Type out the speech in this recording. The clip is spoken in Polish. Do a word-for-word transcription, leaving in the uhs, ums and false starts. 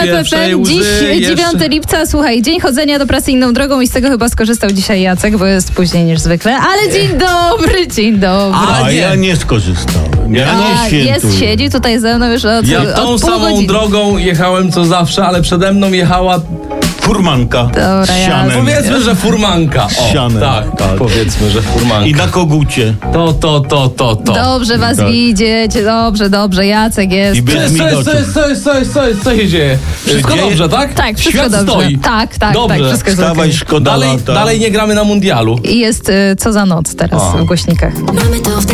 Pierwszej łzy Dziś jeszcze. dziewiątego lipca, słuchaj, dzień chodzenia do pracy inną drogą i z tego chyba skorzystał dzisiaj Jacek, bo jest później niż zwykle. Ale dzień dobry, dzień dobry. A, A nie. ja nie skorzystałem. Ja A, nie świętuję. jest, siedzi tutaj ze mną już od, Ja od tą pół samą godziny. drogą jechałem co zawsze, ale przede mną jechała, Furmanka Dobra, z ja- sianem. powiedzmy, że furmanka. O, Sianem, tak, tak. powiedzmy, że furmanka. I na kogucie. To, to, to, to, to. Dobrze was Tak. widzieć, dobrze, dobrze, Jacek jest. I Co bez jest, co jest, co migotów. jest, co jest, co jest, co jest, co się dzieje? Wszystko Dzieje- dobrze, tak? Tak, wszystko Świat dobrze. stoi. Tak, tak, Dobrze. tak, wszystko jest Wstawaj, okej. szkoda Dalej, lata. dalej nie gramy na mundialu. I jest y, co za noc teraz O. w głośnikach. Mamy to w